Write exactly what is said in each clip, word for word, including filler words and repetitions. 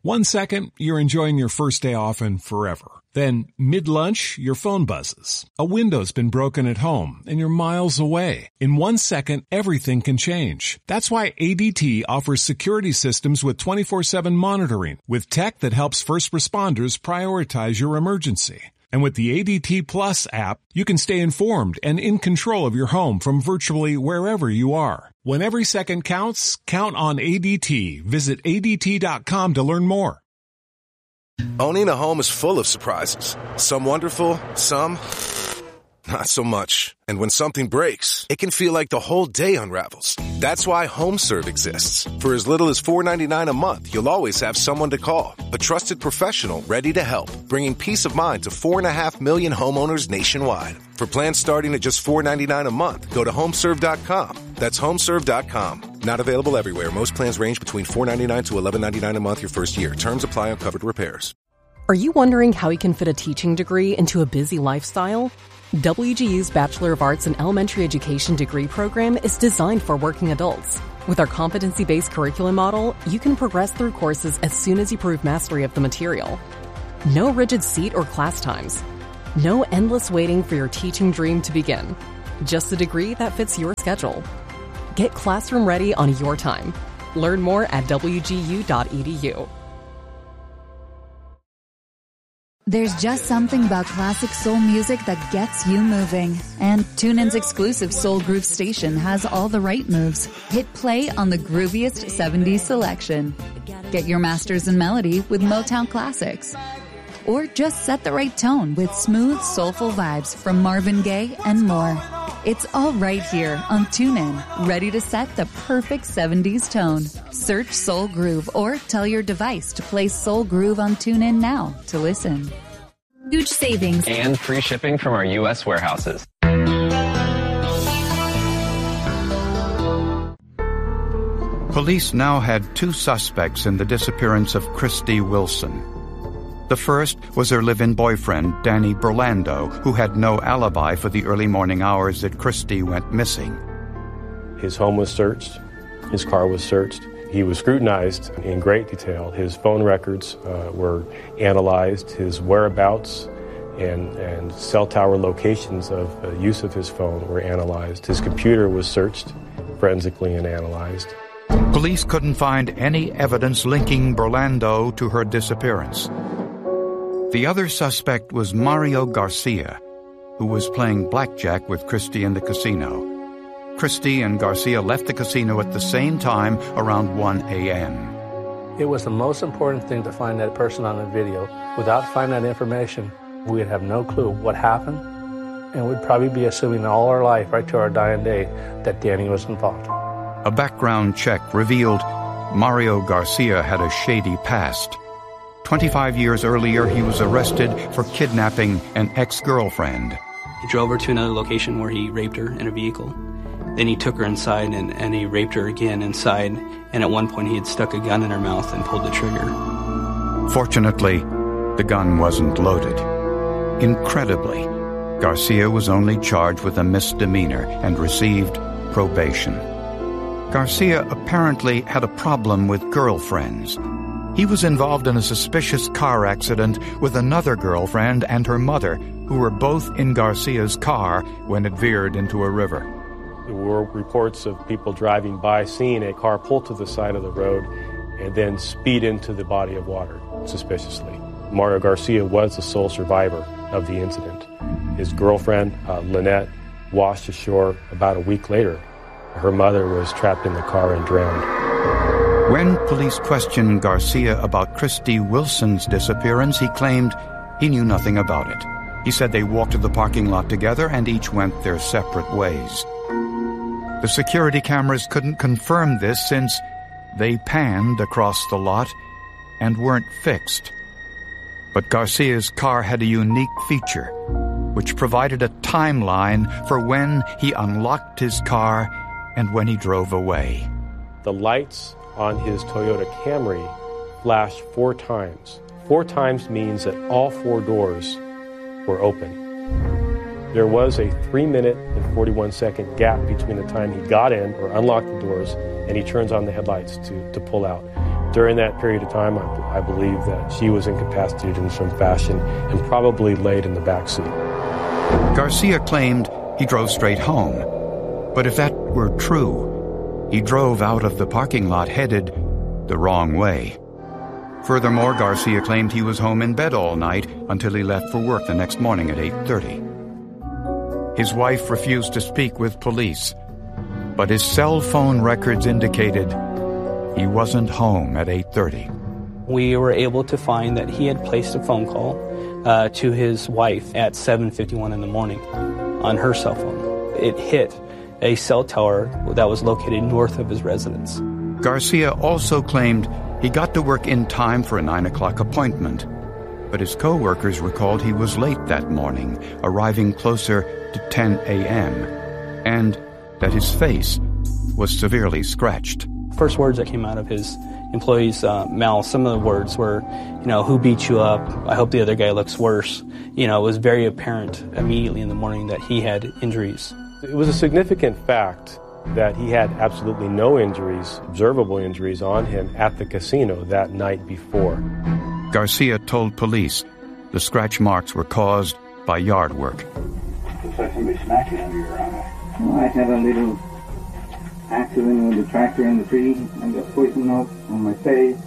One second, you're enjoying your first day off and forever. Then, mid-lunch, your phone buzzes. A window's been broken at home, and you're miles away. In one second, everything can change. That's why A D T offers security systems with twenty-four seven monitoring, with tech that helps first responders prioritize your emergency. And with the A D T Plus app, you can stay informed and in control of your home from virtually wherever you are. When every second counts, count on A D T. Visit A D T dot com to learn more. Owning a home is full of surprises. Some wonderful, some not so much. And when something breaks, it can feel like the whole day unravels. That's why HomeServe exists. For as little as four dollars and ninety-nine cents a month, you'll always have someone to call. A trusted professional ready to help, bringing peace of mind to four point five million homeowners nationwide. For plans starting at just four dollars and ninety-nine cents a month, go to homeserve dot com. That's homeserve dot com. Not available everywhere. Most plans range between four dollars and ninety-nine cents to eleven dollars and ninety-nine cents a month your first year. Terms apply on covered repairs. Are you wondering how you can fit a teaching degree into a busy lifestyle? W G U's Bachelor of Arts in Elementary Education degree program is designed for working adults. With our competency-based curriculum model, you can progress through courses as soon as you prove mastery of the material. No rigid seat or class times. No endless waiting for your teaching dream to begin. Just a degree that fits your schedule. Get classroom ready on your time. Learn more at W G U dot E D U. There's just something about classic soul music that gets you moving. And TuneIn's exclusive Soul Groove station has all the right moves. Hit play on the grooviest seventies selection. Get your masters in melody with Motown classics. Or just set the right tone with smooth, soulful vibes from Marvin Gaye and more. It's all right here on TuneIn, ready to set the perfect seventies tone. Search Soul Groove or tell your device to play Soul Groove on TuneIn now to listen. Huge savings and free shipping from our U S warehouses. Police now had two suspects in the disappearance of Christy Wilson. The first was her live-in boyfriend, Danny Burlando, who had no alibi for the early morning hours that Christy went missing. His home was searched. His car was searched. He was scrutinized in great detail. His phone records uh, were analyzed. His whereabouts and, and cell tower locations of uh, use of his phone were analyzed. His computer was searched forensically and analyzed. Police couldn't find any evidence linking Burlando to her disappearance. The other suspect was Mario Garcia, who was playing blackjack with Christy in the casino. Christy and Garcia left the casino at the same time around one a.m. It was the most important thing to find that person on the video. Without finding that information, we'd have no clue what happened, and we'd probably be assuming all our life, right to our dying day, that Danny was involved. A background check revealed Mario Garcia had a shady past. Twenty-five years earlier, he was arrested for kidnapping an ex-girlfriend. He drove her to another location where he raped her in a vehicle. Then he took her inside and, and he raped her again inside, and at one point he had stuck a gun in her mouth and pulled the trigger. Fortunately, the gun wasn't loaded. Incredibly, Garcia was only charged with a misdemeanor and received probation. Garcia apparently had a problem with girlfriends. He was involved in a suspicious car accident with another girlfriend and her mother, who were both in Garcia's car when it veered into a river. There were reports of people driving by, seeing a car pull to the side of the road and then speed into the body of water suspiciously. Mario Garcia was the sole survivor of the incident. His girlfriend, uh, Lynette, washed ashore about a week later. Her mother was trapped in the car and drowned. When police questioned Garcia about Christy Wilson's disappearance, he claimed he knew nothing about it. He said they walked to the parking lot together and each went their separate ways. The security cameras couldn't confirm this since they panned across the lot and weren't fixed. But Garcia's car had a unique feature, which provided a timeline for when he unlocked his car and when he drove away. The lights on his Toyota Camry flashed four times. Four times means that all four doors were open. There was a three minute and forty-one second gap between the time he got in or unlocked the doors and he turns on the headlights to, to pull out. During that period of time, I, I believe that she was incapacitated in some fashion and probably laid in the back seat. Garcia claimed he drove straight home. But if that were true, he drove out of the parking lot headed the wrong way. Furthermore, Garcia claimed he was home in bed all night until he left for work the next morning at eight thirty. His wife refused to speak with police, but his cell phone records indicated he wasn't home at eight thirty. We were able to find that he had placed a phone call uh, to his wife at seven fifty-one in the morning on her cell phone. It hit a cell tower that was located north of his residence. Garcia also claimed he got to work in time for a nine o'clock appointment, but his co-workers recalled he was late that morning, arriving closer to ten a.m., and that his face was severely scratched. First words that came out of his employees' uh, mouths, some of the words were, you know, who beat you up? I hope the other guy looks worse. You know, it was very apparent immediately in the morning that he had injuries. It was a significant fact that he had absolutely no injuries, observable injuries on him at the casino that night before. Garcia told police the scratch marks were caused by yard work. Looks like somebody smacked you under your eye. Well, I had a little accident with the tractor in the tree. I got poison oak on my face.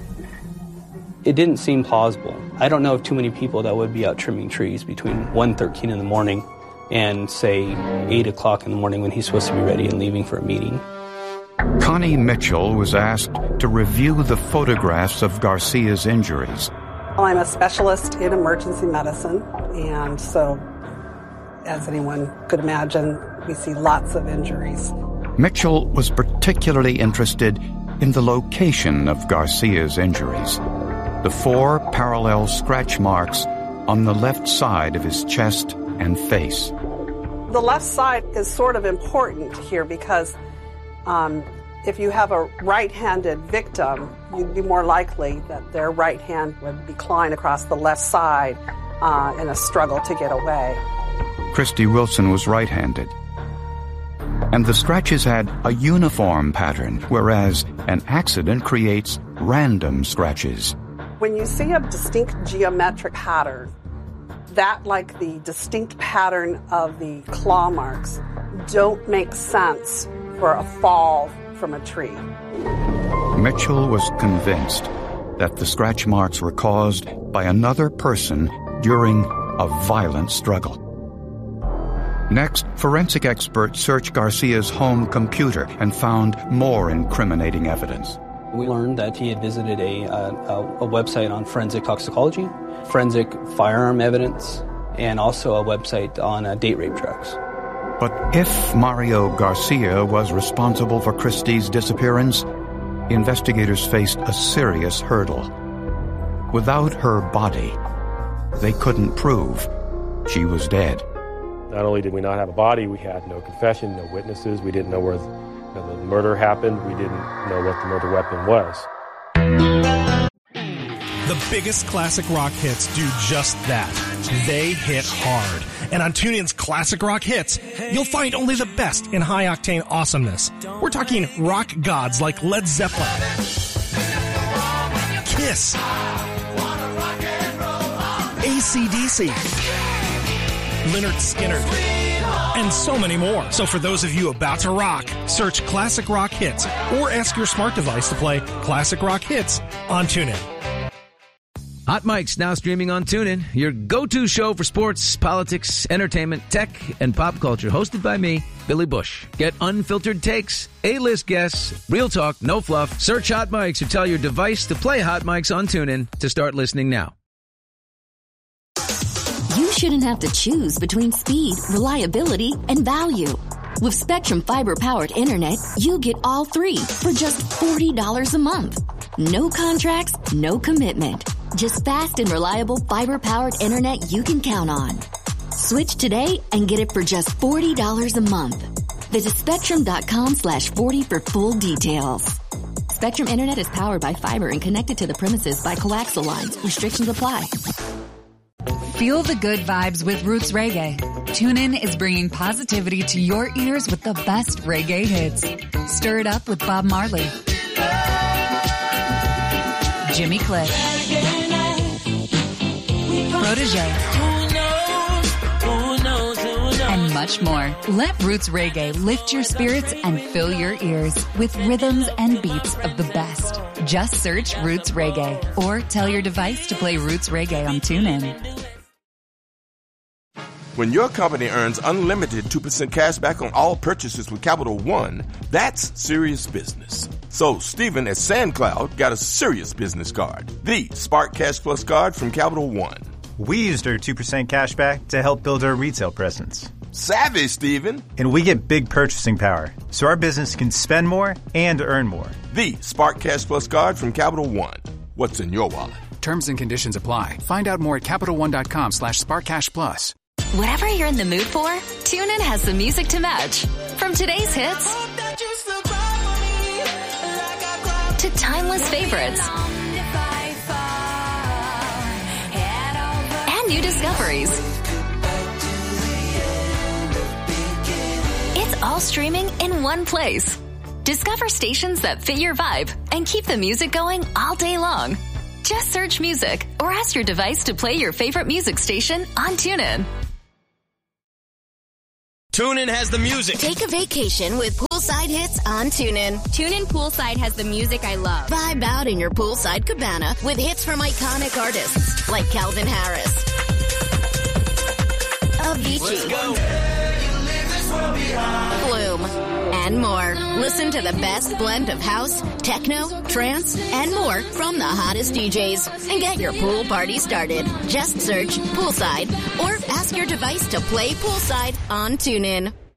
It didn't seem plausible. I don't know of too many people that would be out trimming trees between one thirteen in the morning and, say, eight o'clock in the morning when he's supposed to be ready and leaving for a meeting. Connie Mitchell was asked to review the photographs of Garcia's injuries. Well, I'm a specialist in emergency medicine, and so, as anyone could imagine, we see lots of injuries. Mitchell was particularly interested in the location of Garcia's injuries. The four parallel scratch marks on the left side of his chest and face. The left side is sort of important here because um, if you have a right-handed victim, you'd be more likely that their right hand would be clawing across the left side uh, in a struggle to get away. Christy Wilson was right-handed, and the scratches had a uniform pattern, whereas an accident creates random scratches. When you see a distinct geometric pattern, that, like the distinct pattern of the claw marks, don't make sense for a fall from a tree. Mitchell was convinced that the scratch marks were caused by another person during a violent struggle. Next, forensic experts searched Garcia's home computer and found more incriminating evidence. We learned that he had visited a, a, a website on forensic toxicology, forensic firearm evidence, and also a website on uh, date rape drugs. But if Mario Garcia was responsible for Christy's disappearance, investigators faced a serious hurdle. Without her body, they couldn't prove she was dead. Not only did we not have a body, we had no confession, no witnesses. We didn't know where the, the murder happened. We didn't know what the murder weapon was. The biggest classic rock hits do just that. They hit hard. And on TuneIn's Classic Rock Hits, you'll find only the best in high-octane awesomeness. We're talking rock gods like Led Zeppelin, Kiss, A C D C, Lynyrd Skynyrd, and so many more. So for those of you about to rock, search Classic Rock Hits or ask your smart device to play Classic Rock Hits on TuneIn. Hot Mic's now streaming on TuneIn, your go-to show for sports, politics, entertainment, tech, and pop culture. Hosted by me, Billy Bush. Get unfiltered takes, A-list guests, real talk, no fluff. Search Hot Mic's or tell your device to play Hot Mic's on TuneIn to start listening now. You shouldn't have to choose between speed, reliability, and value. With Spectrum Fiber-powered internet, you get all three for just forty dollars a month. No contracts, no commitment. Just fast and reliable fiber-powered internet you can count on. Switch today and get it for just forty dollars a month. Visit spectrum.com slash 40 for full details. Spectrum Internet is powered by fiber and connected to the premises by coaxial lines. Restrictions apply. Feel the good vibes with Roots Reggae. TuneIn is bringing positivity to your ears with the best reggae hits. Stir it up with Bob Marley. Jimmy Cliff, Protege, and much more. Let Roots Reggae lift your spirits and fill your ears with rhythms and beats of the best. Just search Roots Reggae or tell your device to play Roots Reggae on TuneIn. When your company earns unlimited two percent cash back on all purchases with Capital One, that's serious business. So Stephen at SandCloud got a serious business card, the Spark Cash Plus card from Capital One. We used our two percent cash back to help build our retail presence. Savvy, Stephen. And we get big purchasing power, so our business can spend more and earn more. The Spark Cash Plus card from Capital One. What's in your wallet? Terms and conditions apply. Find out more at CapitalOne.com slash SparkCashPlus. Whatever you're in the mood for, TuneIn has the music to match. From today's hits to timeless favorites and new discoveries. It's all streaming in one place. Discover stations that fit your vibe and keep the music going all day long. Just search music or ask your device to play your favorite music station on TuneIn. TuneIn has the music. Take a vacation with poolside hits on TuneIn. TuneIn Poolside has the music I love. Vibe out in your poolside cabana with hits from iconic artists like Calvin Harris, Avicii, Flume, and more. Listen to the best blend of house, techno, trance, and more from the hottest D Js. And get your pool party started. Just search Poolside or ask your device to play Poolside on TuneIn.